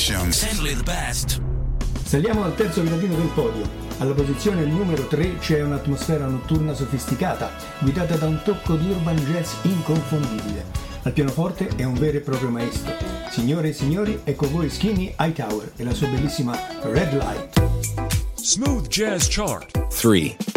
Sessions. Simply the best. Saliamo al terzo gradino del podio. Alla posizione numero 3 c'è un'atmosfera notturna sofisticata, guidata da un tocco di urban jazz inconfondibile. Al pianoforte è un vero e proprio maestro. Signore e signori, ecco voi Skinny Hightower e la sua bellissima Red Light. Smooth Jazz Chart 3.